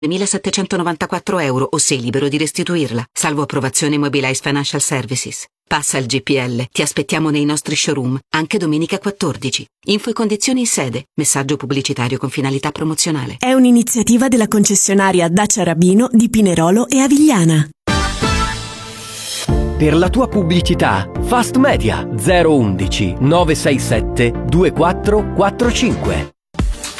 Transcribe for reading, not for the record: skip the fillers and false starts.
2.794 € o sei libero di restituirla, salvo approvazione Mobilize Financial Services. Passa il GPL, ti aspettiamo nei nostri showroom, anche domenica 14. Info e condizioni in sede. Messaggio pubblicitario con finalità promozionale. È un'iniziativa della concessionaria Dacia Rabino di Pinerolo e Avigliana. Per la tua pubblicità, Fast Media 011 967 2445.